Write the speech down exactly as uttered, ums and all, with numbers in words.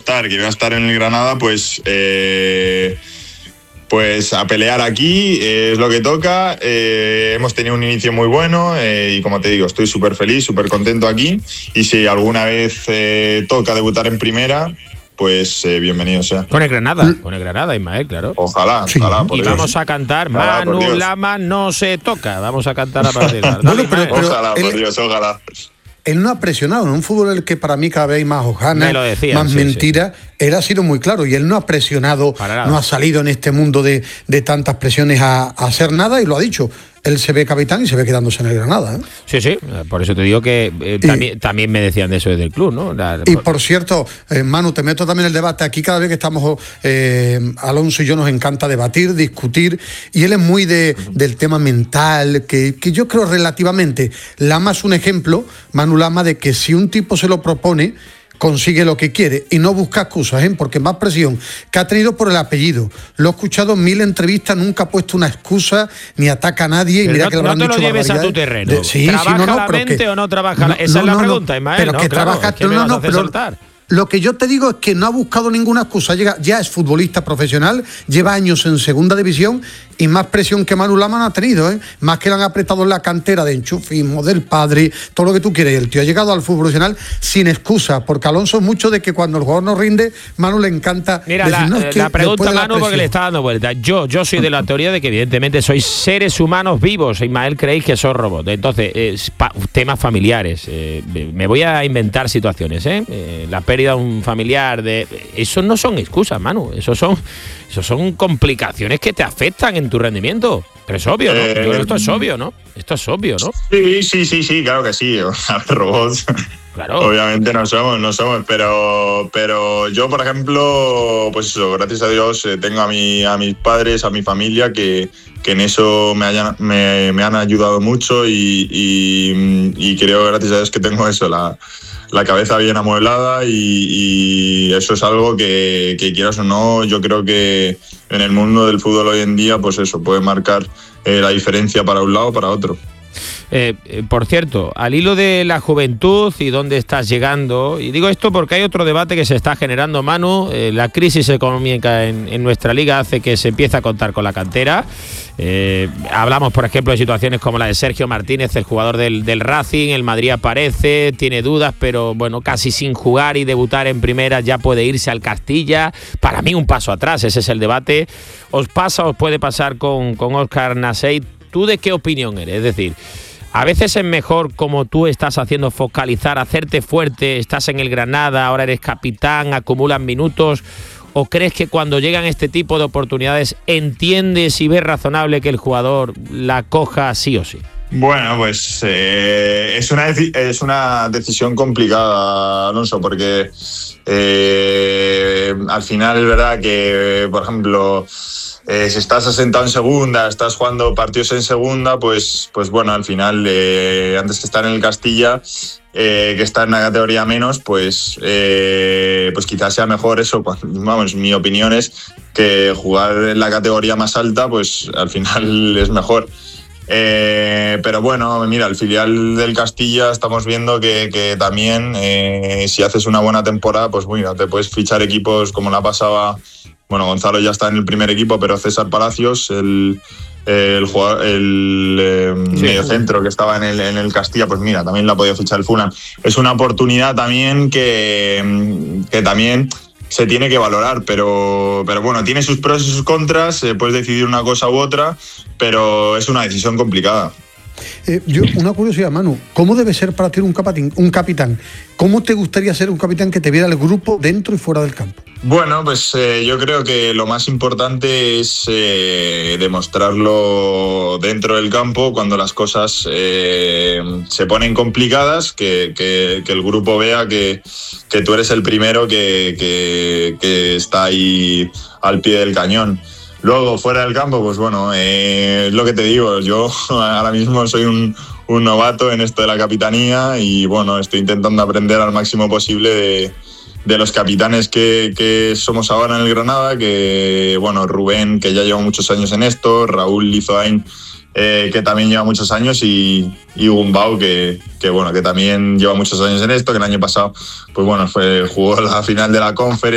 estar, que voy a estar en el Granada, pues... Eh, Pues a pelear aquí, eh, es lo que toca. Eh, hemos tenido un inicio muy bueno eh, y como te digo, estoy súper feliz, súper contento aquí. Y si alguna vez eh, toca debutar en primera, pues eh, bienvenido sea. Con el Granada, con el Granada, Ismael, claro. Ojalá, sí. ojalá. Por y Dios. Vamos a cantar ojalá, Manu Lama no se toca. Vamos a cantar a partir de ahora. Bueno, pero, pero ojalá, él, por Dios, ojalá. Él no ha presionado, en un fútbol en el que para mí cada vez hay más hojanas, más sí, mentiras, sí. Él ha sido muy claro y él no ha presionado, no ha salido en este mundo de, de tantas presiones a, a hacer nada y lo ha dicho. Él se ve capitán y se ve quedándose en el Granada, ¿eh? Sí, sí, por eso te digo que eh, y, también, también me decían de eso desde el club, ¿no? La, y por cierto, eh, Manu, te meto también el debate. Aquí cada vez que estamos, eh, Alonso y yo nos encanta debatir, discutir, y él es muy de, del tema mental, que, que yo creo relativamente. Lama es un ejemplo, Manu Lama, de que si un tipo se lo propone, consigue lo que quiere y no busca excusas, ¿eh? Porque más presión que ha tenido por el apellido. Lo he escuchado en mil entrevistas, nunca ha puesto una excusa ni ataca a nadie. Pero y mira no, que le no te lo lleves a tu terreno. De, sí, ¿Trabaja sí, no, no, la mente que, o no trabaja? La, esa no, es la no, pregunta, Ismael. Pero no, que claro, trabaja, es que no, no, me no, pero soltar. Lo que yo te digo es que no ha buscado ninguna excusa. Llega, ya es futbolista profesional, lleva años en segunda división y más presión que Manu Lama no ha tenido, ¿eh? Más que le han apretado en la cantera de enchufismo, del padre, todo lo que tú quieres. El tío ha llegado al fútbol profesional sin excusa, porque Alonso es mucho de que cuando el jugador no rinde, Manu le encanta. Mira, decir, la, no, es que la pregunta, Manu, la porque le está dando vuelta. Yo, yo soy de la teoría de que evidentemente sois seres humanos vivos. Ismael, creéis que sois robots. Entonces, eh, pa, temas familiares. Eh, me voy a inventar situaciones, ¿eh? eh la pérdida de un familiar. De, eso no son excusas, Manu. Eso son, eso son complicaciones que te afectan en tu rendimiento. Pero es obvio, ¿no? Eh, Yo, esto es obvio, ¿no? Esto es obvio, ¿no? Sí, sí, sí, sí, claro que sí. A ver, robots. Claro. Obviamente no somos, no somos, pero, pero yo, por ejemplo, pues eso, gracias a Dios, eh, tengo a, mi, a mis padres, a mi familia, que, que en eso me, hayan, me, me han ayudado mucho y, y, y creo, gracias a Dios, que tengo eso, la, la cabeza bien amueblada y, y eso es algo que, que quieras o no, yo creo que en el mundo del fútbol hoy en día, pues eso, puede marcar eh, la diferencia para un lado o para otro. Eh, eh, por cierto, al hilo de la juventud y dónde estás llegando, y digo esto porque hay otro debate que se está generando, Manu, eh, la crisis económica en, en nuestra liga hace que se empiece a contar con la cantera. Eh, hablamos, por ejemplo, de situaciones como la de Sergio Martínez, el jugador del, del Racing. El Madrid aparece, tiene dudas, pero bueno, casi sin jugar y debutar en primera ya puede irse al Castilla. Para mí un paso atrás, ese es el debate. ¿Os pasa, os puede pasar con, con Óscar Nasey? ¿Tú de qué opinión eres? Es decir, a veces es mejor, como tú estás haciendo, focalizar, hacerte fuerte, estás en el Granada, ahora eres capitán, acumulan minutos, ¿o crees que cuando llegan este tipo de oportunidades entiendes y ves razonable que el jugador la coja sí o sí? Bueno, pues eh, es, una es una decisión complicada, Alonso, porque eh, al final es verdad que, por ejemplo, Eh, si estás asentado en segunda, estás jugando partidos en segunda, pues, pues bueno, al final, eh, antes que estar en el Castilla, eh, que está en una categoría menos, pues, eh, pues quizás sea mejor eso. Vamos, mi opinión es que jugar en la categoría más alta, pues al final es mejor. Eh, pero bueno, mira, el filial del Castilla estamos viendo que, que también, eh, si haces una buena temporada, pues bueno, te puedes fichar equipos como la pasaba. Bueno, Gonzalo ya está en el primer equipo, pero César Palacios, el, el, jugador, el eh, sí, mediocentro que estaba en el, en el Castilla, pues mira, también la ha podido fichar el Fulham. Es una oportunidad también que, que también se tiene que valorar, pero, pero bueno, tiene sus pros y sus contras, eh, puedes decidir una cosa u otra, pero es una decisión complicada. Eh, yo, una curiosidad, Manu, ¿cómo debe ser para ti un capitán, un capitán? ¿Cómo te gustaría ser un capitán que te viera el grupo dentro y fuera del campo? Bueno, pues eh, yo creo que lo más importante es eh, demostrarlo dentro del campo cuando las cosas eh, se ponen complicadas, que, que, que el grupo vea que, que tú eres el primero que, que, que está ahí al pie del cañón. Luego, fuera del campo, pues bueno, eh, es lo que te digo, yo ahora mismo soy un, un novato en esto de la capitanía y bueno, estoy intentando aprender al máximo posible de, de los capitanes que, que somos ahora en el Granada, que bueno, Rubén, que ya lleva muchos años en esto, Raúl Lizoain, eh, que también lleva muchos años, y, y Gumbau, que, que bueno, que también lleva muchos años en esto, que el año pasado, pues bueno, fue, jugó la final de la Conference.